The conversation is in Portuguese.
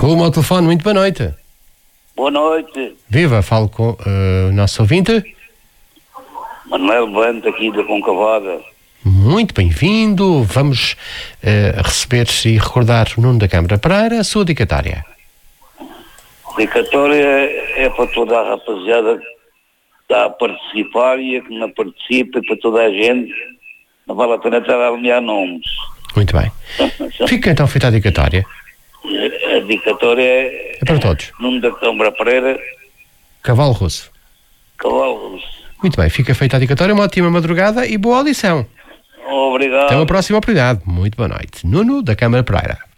Rumo ao telefone, muito boa noite. Boa noite. Viva, falo com o nosso ouvinte. Manuel Bento aqui da Concavada. Muito bem-vindo. Vamos receber e recordar o Nuno da Câmara Pereira, a sua dicatória. Dicatória é para toda a rapaziada que está a participar e a que não participa, e para toda a gente. Não vale a pena estar a alinhar nomes. Muito bem. Fica então feita a dicatória. A dicatória É para todos. Nuno da Câmara Pereira, Cavalo Russo. Cavalo Russo. Muito bem, fica feita a dicatória. Uma ótima madrugada e boa audição. Obrigado. Até uma próxima oportunidade. Muito boa noite. Nuno da Câmara Pereira.